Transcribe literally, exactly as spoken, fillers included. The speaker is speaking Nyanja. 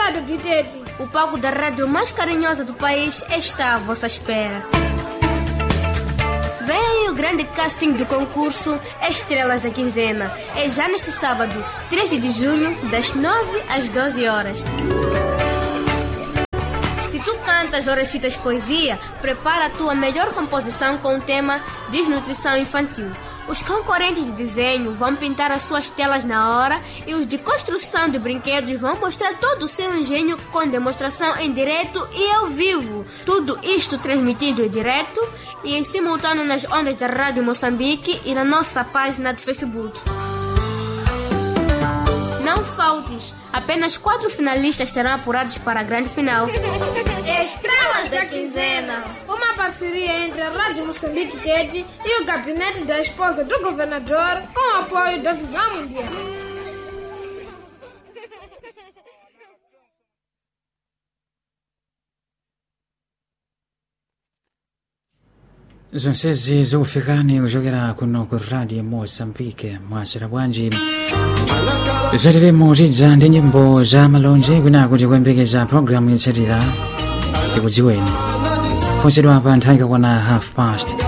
aniversário de Tete. O palco da rádio mais carinhosa do país está à vossa espera. Vem aí o grande casting do concurso Estrelas da Quinzena. É já neste sábado, treze de junho, das nove às doze horas. Se tu cantas ou recitas poesia, prepara a tua melhor composição com o tema Desnutrição Infantil. Os concorrentes de desenho vão pintar as suas telas na hora e os de construção de brinquedos vão mostrar todo o seu engenho com demonstração em direto e ao vivo. Tudo isto transmitido em direto e em simultâneo nas ondas da Rádio Moçambique e na nossa página do Facebook. Não faltes! Apenas quatro finalistas serão apurados para a grande final. Estrelas da Quinzena, uma parceria entre a Rádio Moçambique Tete e o gabinete da esposa do governador, com o apoio da Visão Mundial. zonsezi zikufikani kuchokera kuno ku Radio Moçambique mwasera bwanji zatiremo tidza ndi nyimbo za malonje kwinaku tikuyembekeza programu yotsatira tikudziweni posedwa pa nthawi kakwana half past